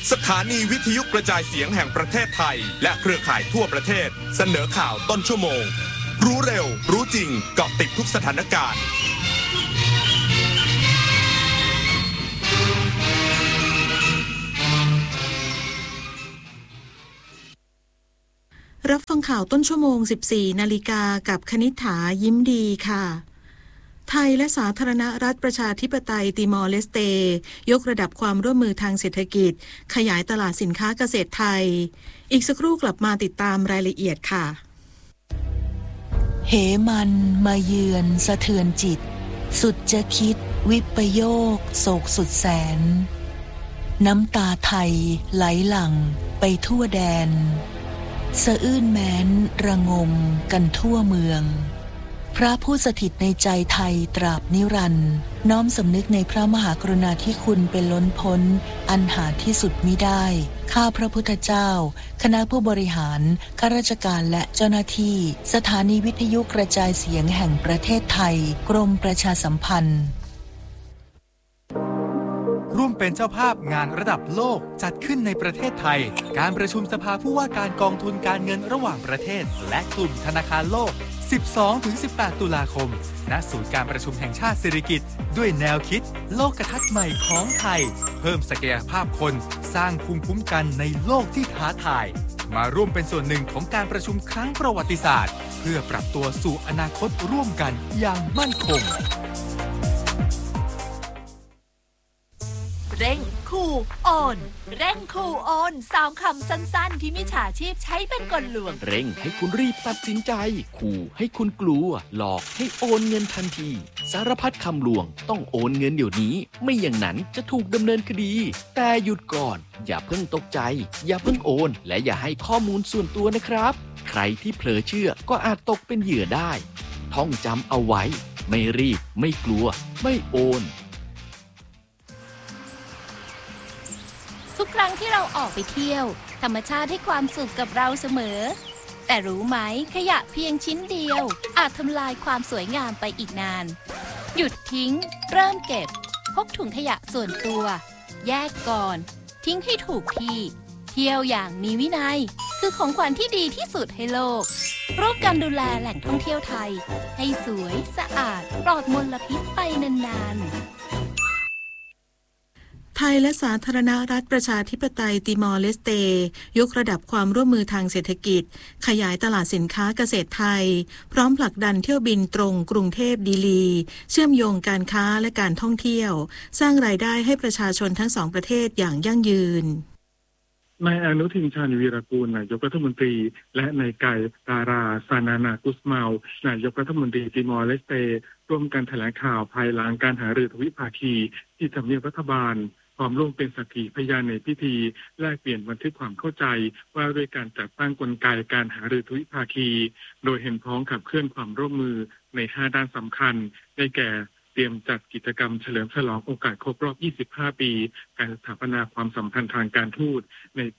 สถานีวิทยุกระจายเสียงแห่งประเทศไทยและเครือข่ายทั่วประเทศเสนอข่าวต้นชั่วโมงรู้เร็วรู้จริงเกาะติดทุกสถานการณ์รับฟังข่าวต้นชั่วโมง 14 นาฬิกากับคณิษฐายิ้มดีค่ะไทยและสาธารณรัฐประชาธิปไตยติมอร์เลสเตยกระดับความร่วมมือทางเศรษฐกิจขยายตลาดสินค้าเกษตรไทยอีกสักครู่กลับมาติดตามรายละเอียดค่ะเหมันมาเยือนสะเทือนจิตสุดจะคิดวิปโยคโศกสุดแสนน้ำตาไทยไหลหลั่งไปทั่วแดนสะอื้นแม้นระงมกันทั่วเมืองพระผู้สถิตในใจไทยตราบนิรันดร์น้อมสำนึกในพระมหากรุณาธิคุณเป็นล้นพ้นอันหาที่สุดมิได้ข้าพระพุทธเจ้าคณะผู้บริหารข้าราชการและเจ้าหน้าที่สถานีวิทยุกระจายเสียงแห่งประเทศไทยกรมประชาสัมพันธ์ร่วมเป็นเจ้าภาพงานระดับโลกจัดขึ้นในประเทศไทยการประชุมสภาผู้ว่าการกองทุนการเงินระหว่างประเทศและกลุ่มธนาคารโลก 12-18 ตุลาคมณศูนย์การประชุมแห่งชาติสิริกิติ์ด้วยแนวคิดโลกทัศน์ใหม่ของไทยเพิ่มศักยภาพคนสร้างภูมิคุ้มกันในโลกที่ท้าทายมาร่วมเป็นส่วนหนึ่งของการประชุมครั้งประวัติศาสตร์เพื่อปรับตัวสู่อนาคตร่วมกันอย่างมั่นคงเร่งขู่โอนเร่งขู่โอน3 คำสั้นๆที่มิจฉาชีพใช้เป็นกลลวงเร่งให้คุณรีบตัดสินใจขู่ให้คุณกลัวหลอกให้โอนเงินทันทีสารพัดคำลวงต้องโอนเงินเดี๋ยวนี้ไม่อย่างนั้นจะถูกดำเนินคดีแต่หยุดก่อนอย่าเพิ่งตกใจอย่าเพิ่งโอนและอย่าให้ข้อมูลส่วนตัวนะครับใครที่เผลอเชื่อก็อาจตกเป็นเหยื่อได้ท่องจำเอาไว้ไม่รีบไม่กลัวไม่โอนทุกครั้งที่เราออกไปเที่ยวธรรมชาติให้ความสุขกับเราเสมอแต่รู้ไหมขยะเพียงชิ้นเดียวอาจทำลายความสวยงามไปอีกนานหยุดทิ้งเริ่มเก็บพกถุงขยะส่วนตัวแยกก่อนทิ้งให้ถูกที่เที่ยวอย่างมีวินัยคือของขวัญที่ดีที่สุดให้โลกร่วมกันดูแลแหล่งท่องเที่ยวไทยให้สวยสะอาดปลอดมลพิษไปนานๆไทยและสาธารณรัฐประชาธิปไตยติมอร์เลสเตยกระดับความร่วมมือทางเศรษฐกิจขยายตลาดสินค้าเกษตรไทยพร้อมผลักดันเที่ยวบินตรงกรุงเทพดีลีเชื่อมโยงการค้าและการท่องเที่ยวสร้างรายได้ให้ประชาชนทั้งสองประเทศอย่างยั่งยืนนายอนุทินชาญวีรกูลนายกรัฐมนตรีและนายไก่ตาราซานานากุสเมานายกรัฐมนตรีติมอร์เลสเตร่วมกันแถลงข่าวภายหลังการหารือทวิภาคีที่ทำเนียบรัฐบาลพร้อมร่วมเป็นสักขีพยานในพิธีแลกเปลี่ยนบันทึกความเข้าใจว่าด้วยการจัดตั้งกลไกการหารือทวิภาคีโดยเห็นพ้องขับเคลื่อนความร่วมมือใน5ด้านสำคัญได้แก่เตรียมจัดกิจกรรมเฉลิมฉลองโอกาสครบรอบ25 ปีการสถาปนาความสัมพันธ์ทางการทูตในปี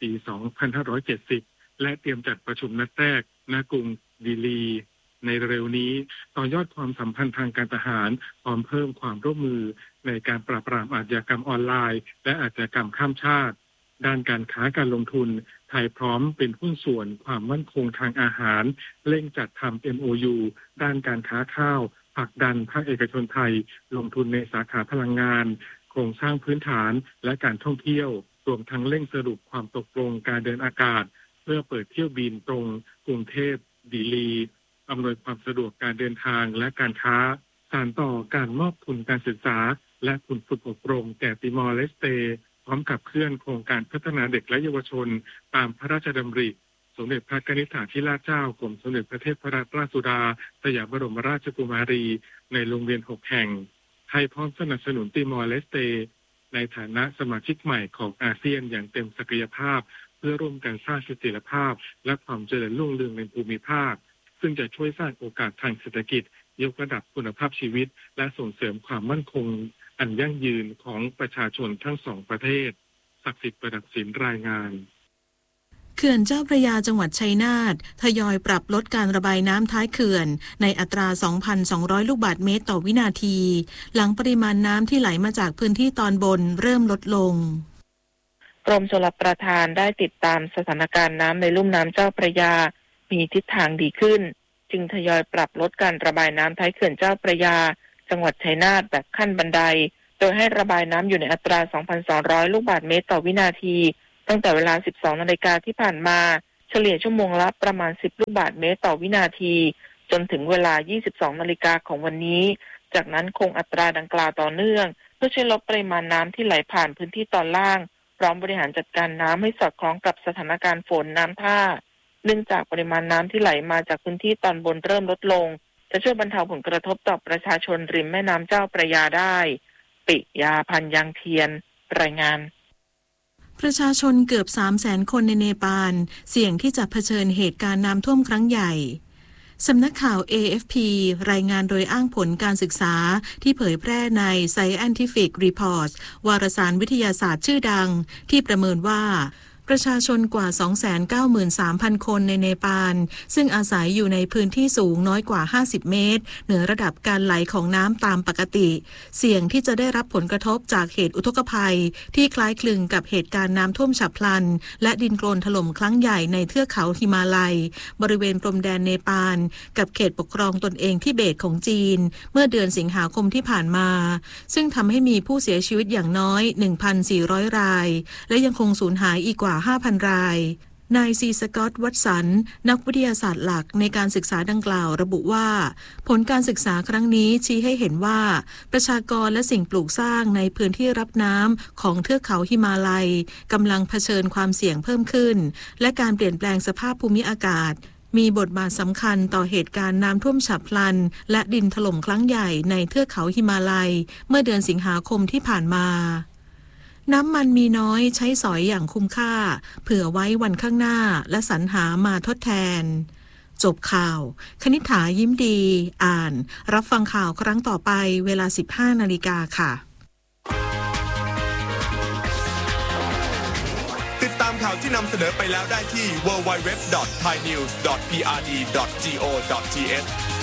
2570 และเตรียมจัดประชุมนัดแรกณกรุงดีลีในเร็วนี้ต่อยอดความสัมพันธ์ทางการทหารพร้อมเพิ่มความร่วมมือในการปราบปรามอาชญากรรมออนไลน์และอาชญากรรมข้ามชาติด้านการค้าการลงทุนไทยพร้อมเป็นหุ้นส่วนความมั่นคงทางอาหารเร่งจัดทำ MOU ด้านการค้าข้าวผลักดันภาคเอกชนไทยลงทุนในสาขาพลังงานโครงสร้างพื้นฐานและการท่องเที่ยวรวมทั้งเร่งสรุปความตกลงการเดินอากาศเพื่อเปิดเที่ยวบินตรงกรุงเทพดีลีอำนวยความสะดวกการเดินทางและการค้าสานต่อการมอบทุนการศึกษาและทุนฝึกอบรมแก่ติมอร์เลสเตพร้อมกับเคลื่อนโครงการพัฒนาเด็กและเยาวชนตามพระราชดำริสมเด็จพระกนิษฐาธิราชเจ้ากรมสมเด็จพระเทพรัตนราชสุดาสยามบรมราชกุมารีในโรงเรียน6 แห่งไทยพร้อมสนับสนุนติมอร์เลสเตในฐานะสมาชิกใหม่ของอาเซียนอย่างเต็มศักยภาพเพื่อร่วมกันสร้างเสถียรภาพและความเจริญรุ่งเรืองในภูมิภาคซึ่งจะช่วยสร้างโอกาสทางเศรษฐกิจยกระดับคุณภาพชีวิตและส่งเสริมความมั่นคงอันยั่งยืนของประชาชนทั้งสองประเทศศักดิ์สิทธิ์ประดับศิลป์รายงานเขื่อนเจ้าพระยาจังหวัดชัยนาททยอยปรับลดการระบายน้ำท้ายเขื่อนในอัตรา 2,200 ลูกบาศก์เมตรต่อวินาทีหลังปริมาณน้ำที่ไหลมาจากพื้นที่ตอนบนเริ่มลดลงกรมชลประทานได้ติดตามสถานการณ์น้ำในลุ่มน้ำเจ้าพระยามีทิศทางดีขึ้นจึงทยอยปรับลดการระบายน้ำท้ายเขื่อนเจ้าพระยาจังหวัดชัยนาทแบบขั้นบันไดโดยให้ระบายน้ำอยู่ในอัตรา 2,200 ลูกบาศก์เมตรต่อวินาทีตั้งแต่เวลา 12 นาฬิกาที่ผ่านมาเฉลี่ยชั่วโมงละประมาณ 10 ลูกบาศก์เมตรต่อวินาทีจนถึงเวลา 22 นาฬิกาของวันนี้จากนั้นคงอัตราดังกล่าวต่อเนื่องเพื่อช่วยลดปริมาณน้ำที่ไหลผ่านพื้นที่ตอนล่างพร้อมบริหารจัดการน้ำให้สอดคล้องกับสถานการณ์ฝนน้ำท่าเนื่องจากปริมาณน้ำที่ไหลมาจากพื้นที่ตอนบนเริ่มลดลงจะช่วยบรรเทาผลกระทบต่อประชาชนริมแม่น้ำเจ้าพระยาได้ปิยาพันธ์ยังเทียนรายงานประชาชนเกือบ 300,000 คนในเนปาลเสี่ยงที่จะเผชิญเหตุการณ์น้ำท่วมครั้งใหญ่สำนักข่าว AFP รายงานโดยอ้างผลการศึกษาที่เผยแพร่ใน Scientific Reports วารสารวิทยาศาสตร์ชื่อดังที่ประเมินว่าประชาชนกว่า 293,000 คนในเนปาลซึ่งอาศัยอยู่ในพื้นที่สูงน้อยกว่า50 เมตรเหนือระดับการไหลของน้ำตามปกติเสี่ยงที่จะได้รับผลกระทบจากเหตุอุทกภัยที่คล้ายคลึงกับเหตุการณ์น้ำท่วมฉับพลันและดินโคลนถล่มครั้งใหญ่ในเทือกเขาหิมาลัยบริเวณพรมแดนเนปาลกับเขตปกครองตนเองทิเบตของจีนเมื่อเดือนสิงหาคมที่ผ่านมาซึ่งทำให้มีผู้เสียชีวิตอย่างน้อย 1,400 รายและยังคงสูญหายอีกกว่า5,000 รายนายซีสกอตต์วัตสันนักวิทยาศาสตร์หลักในการศึกษาดังกล่าวระบุว่าผลการศึกษาครั้งนี้ชี้ให้เห็นว่าประชากรและสิ่งปลูกสร้างในพื้นที่รับน้ำของเทือกเขาหิมาลัยกำลังเผชิญความเสี่ยงเพิ่มขึ้นและการเปลี่ยนแปลงสภาพภูมิอากาศมีบทบาทสำคัญต่อเหตุการณ์น้ำท่วมฉับพลันและดินถล่มครั้งใหญ่ในเทือกเขาหิมาลัยเมื่อเดือนสิงหาคมที่ผ่านมาน้ำมันมีน้อยใช้สอยอย่างคุ้มค่าเผื่อไว้วันข้างหน้าและสรรหามาทดแทนจบข่าวคณิษฐายิ้มดีอ่านรับฟังข่าวครั้งต่อไปเวลา 15 นาฬิกาค่ะติดตามข่าวที่นำเสนอไปแล้วได้ที่ www.thainews.prd.go.th